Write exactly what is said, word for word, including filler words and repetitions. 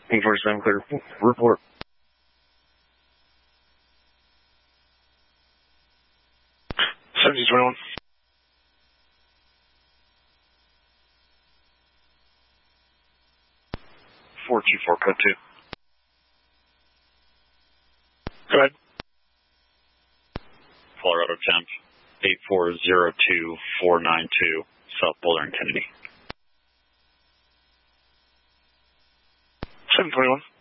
eight forty-seven, clear. Report. seventy twenty-one. four two four, code two. Go ahead. Colorado temp, eight four zero two four nine two, South Boulder and Kennedy. seven twenty-one.